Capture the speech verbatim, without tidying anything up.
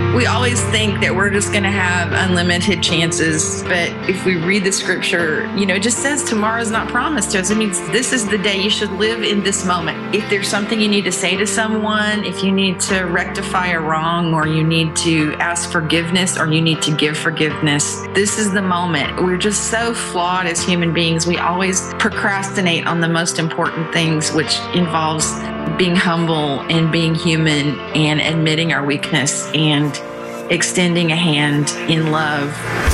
We always think that we're just going to have unlimited chances, but if we read the scripture, you know, it just says tomorrow's not promised to us. It means this is the day. You should live in this moment. If there's something you need to say to someone, if you need to rectify a wrong, or you need to ask forgiveness, or you need to give forgiveness, this is the moment. We're just so flawed as human beings. We always procrastinate on the most important things, which involves being humble and being human and admitting our weakness and extending a hand in love.